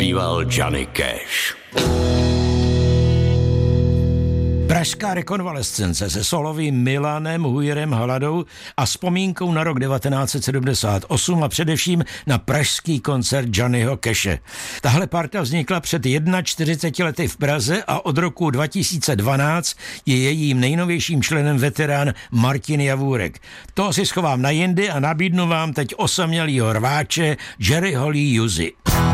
Zpíval Johnny Cash. Pražská rekonvalescence se solovým Milanem Hujerem Haladou a vzpomínkou na rok 1978 a především na pražský koncert Johnnyho Cashe. Tahle parta vznikla před 41 lety v Praze a od roku 2012 je jejím nejnovějším členem veterán Martin Javůrek. To si schovám na jindy a nabídnu vám teď osamělýho rváče Jerryho Lee Hughes.